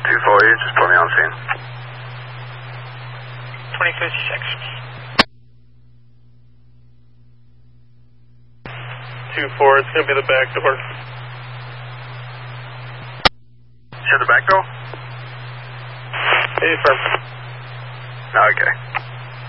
2-4, you just put me on scene. 2056. 2-4, it's going to be the back door. Shut the back door? Hey, firm. Okay.